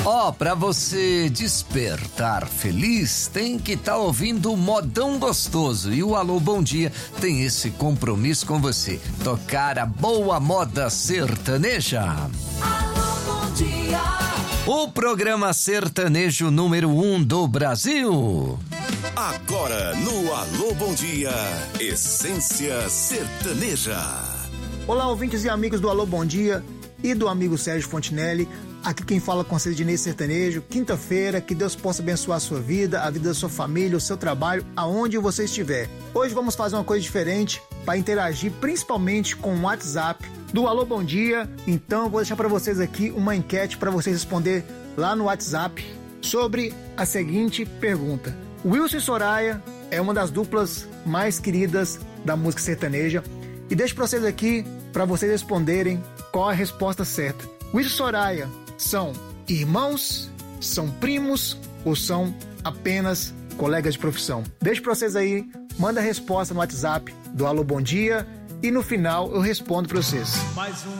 Pra você despertar feliz, tem que estar ouvindo o Modão Gostoso. E o Alô Bom Dia tem esse compromisso com você. Tocar a boa moda sertaneja. Alô Bom Dia. O programa sertanejo número 1 do Brasil. Agora no Alô Bom Dia, Essência Sertaneja. Olá, ouvintes e amigos do Alô Bom Dia e do amigo Sérgio Fontinelli. Aqui quem fala com vocês de Ney Sertanejo. Quinta-feira, que Deus possa abençoar a sua vida, a vida da sua família, o seu trabalho, aonde você estiver. Hoje vamos fazer uma coisa diferente para interagir principalmente com o WhatsApp do Alô Bom Dia. Então vou deixar para vocês aqui uma enquete para vocês responder lá no WhatsApp sobre a seguinte pergunta. Wilson e Soraya é uma das duplas mais queridas da música sertaneja e deixo para vocês aqui para vocês responderem qual a resposta certa. Wilson e Soraya são irmãos, são primos ou são apenas colegas de profissão? Deixo para vocês aí, manda a resposta no WhatsApp do Alô Bom Dia e no final eu respondo para vocês. Mais